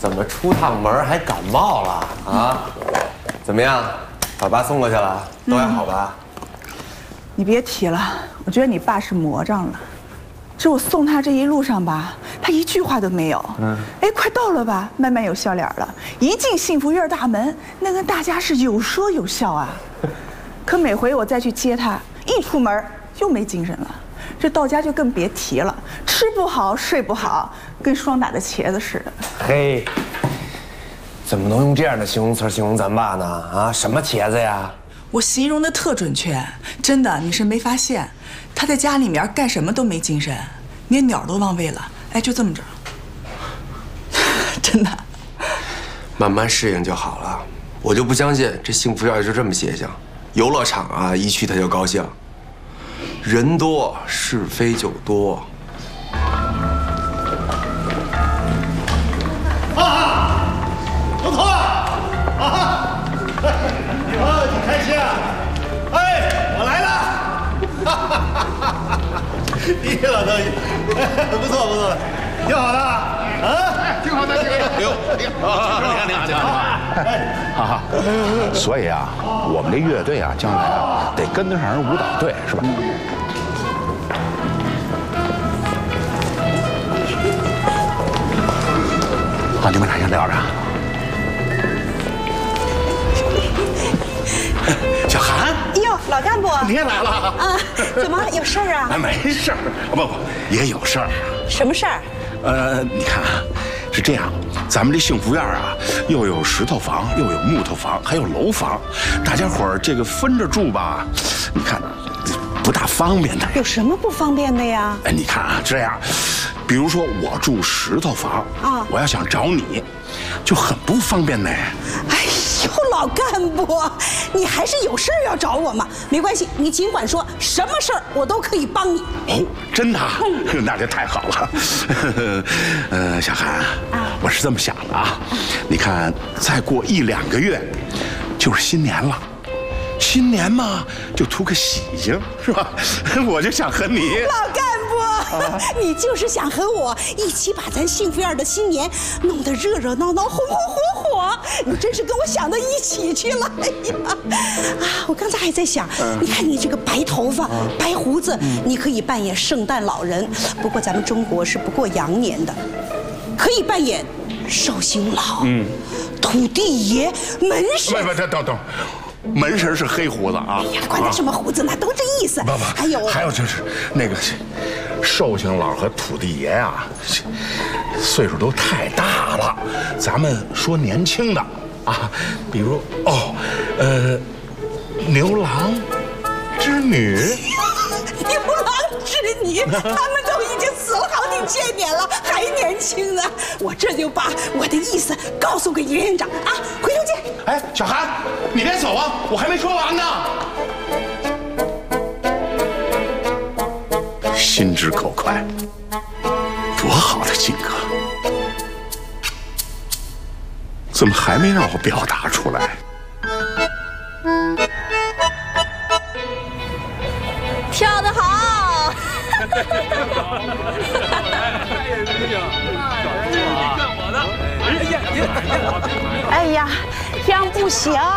怎么出趟门还感冒了啊？怎么样，把爸送过去了，都还好吧？ 你别提了，我觉得你爸是魔怔了。这我送他这一路上吧，他一句话都没有。哎，快到了吧，慢慢有笑脸了。一进幸福院大门，那跟大家是有说有笑啊。可每回我再去接他，一出门又没精神了。这到家就更别提了，吃不好睡不好，跟霜打的茄子似的。 嘿，怎么能用这样的形容词形容咱爸呢？啊，什么茄子呀？ 我形容的特准确，真的，你是没发现，他在家里面干什么都没精神，连鸟都忘喂了。哎，就这么着，真的。 慢慢适应就好了。我就不相信这幸福院就这么邪性，游乐场啊，一去他就高兴。人多是非就多。 头头啊！你开心啊？哎，我来了！你老东西，不错不错，挺好的啊，挺好的。哎呦，你好。 哈哈，所以啊，我们这乐队啊，将来啊得跟得上人舞蹈队，是吧？好，你们俩先聊着。小韩， 哟，老干部， 你也来了啊？怎么有事儿啊？ 没事儿，不，也有事儿。 什么事儿？ 你看啊，是这样，咱们这幸福院啊，又有石头房，又有木头房，还有楼房，大家伙儿这个分着住吧，你看不大方便的。 有什么不方便的呀？ 哎，你看啊，这样，比如说我住石头房啊，我要想找你，就很不方便呢。 哎呦，老干部，你还是有事儿要找我吗？没关系，你尽管说，什么事儿我都可以帮你。 哦，真的？那就太好了。小韩，我是这么想的啊，你看，再过1、2个月，就是新年了。新年嘛，就图个喜庆，是吧？我就想和你老干部，你就是想和我一起把咱幸福院的新年弄得热热闹闹、红红火火。你真是跟我想到一起去了。哎呀，我刚才还在想，你看你这个白头发、白胡子，你可以扮演圣诞老人。不过咱们中国是不过羊年的，可以扮演寿星老、土地爷、门神。 不，等。门神是黑胡子啊！ 哎呀，管他什么胡子呢，都这意思。 不， 还有就是那个寿星老和土地爷啊，岁数都太大了。咱们说年轻的啊，比如牛郎织女。 牛郎织女，他们都已经死了好几千年了，还年轻呢。我这就把我的意思告诉给严院长啊，回头见。 哎，小韩，你别走啊，我还没说完呢。心直口快，多好的性格，怎么还没让我表达出来？ 跳得好！哎呀，这样不行。